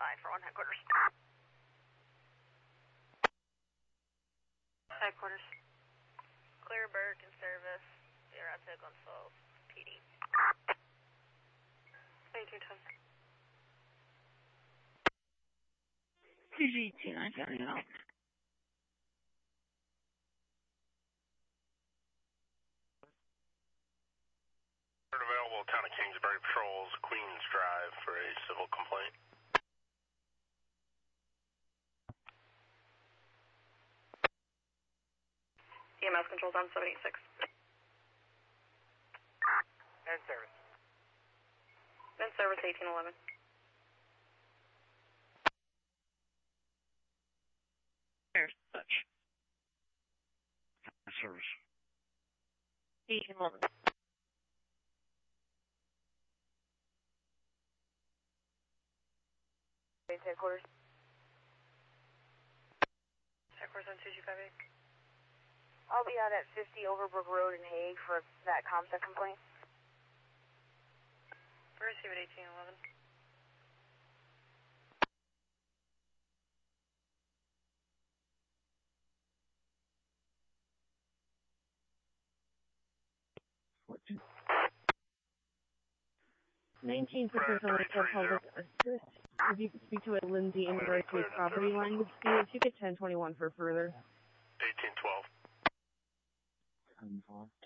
for 1 headquarters. Headquarters. Clear Burke in service. You're out to Gonzales, PD. 2210. PG 2970 out. Available, Town of Kingsbury patrols, Queens Drive for a civil complaint. EMS controls on 786. And service. In service 1811. There's such. Service. 1811. Headquarters. Headquarters on 2258. I'll be out at 50 Overbrook Road in Hague for that ComSec complaint. Receive at 1811. $19 for Public Assist. If you could speak to it, Lindsay, in regards to his property line dispute, if you could 1021 for further. 1812. 10-4.